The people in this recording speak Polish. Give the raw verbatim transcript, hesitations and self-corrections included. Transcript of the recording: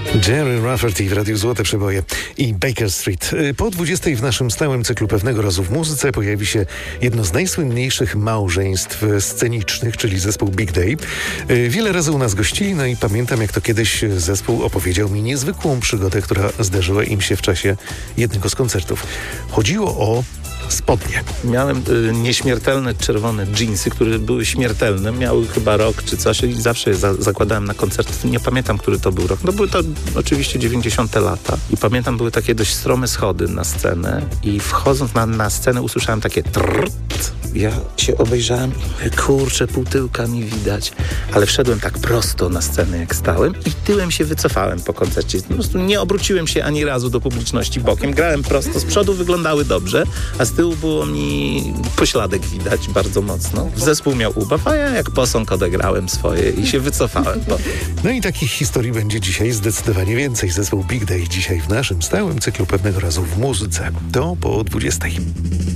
Jerry Rafferty w Radiu Złote Przeboje i Baker Street. Po dwudziestej w naszym stałym cyklu Pewnego razu w muzyce pojawi się jedno z najsłynniejszych małżeństw scenicznych, czyli zespół Big Day. Wiele razy u nas gościli, no i pamiętam, jak to kiedyś zespół opowiedział mi niezwykłą przygodę, która zdarzyła im się w czasie jednego z koncertów. Chodziło o spodnie. Miałem y, nieśmiertelne czerwone dżinsy, które były śmiertelne. Miały chyba rok czy coś i zawsze je za, zakładałem na koncert. Nie pamiętam, który to był rok. No były to oczywiście dziewięćdziesiąte lata. I pamiętam, były takie dość strome schody na scenę i wchodząc na, na scenę usłyszałem takie trrrt. Ja się obejrzałem i mówię, kurczę, pół tyłka mi widać. Ale wszedłem tak prosto na scenę, jak stałem i tyłem się wycofałem po koncercie. Po prostu nie obróciłem się ani razu do publiczności bokiem. Grałem prosto. Z przodu wyglądały dobrze, a z tyłu było mi pośladek widać bardzo mocno. Zespół miał ubaw, a ja jak posąg odegrałem swoje i się wycofałem. Bo... No i takich historii będzie dzisiaj zdecydowanie więcej. Zespół Big Day dzisiaj w naszym stałym cyklu Pewnego razu w muzyce. To po dwudziestej.